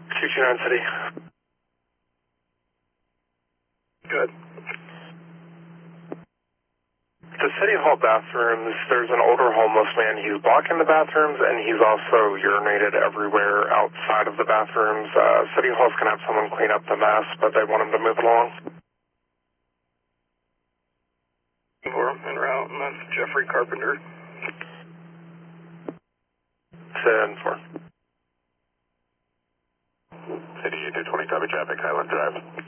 229 City. Good. The City Hall bathrooms, there's an older homeless man. He's blocking the bathrooms, and he's also urinated everywhere outside of the bathrooms. City Hall's going to have someone clean up the mess, but they want him to move it along. En route, and that's Jeffrey Carpenter. 10-4. City 220 copy traffic, Highland Drive.